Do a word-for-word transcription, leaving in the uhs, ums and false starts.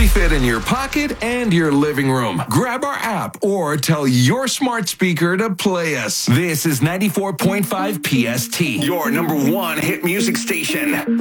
easily fit in your pocket and your living room. Grab our app or tell your smart speaker to play us. This is ninety-four point five P S T, your number one hit music station.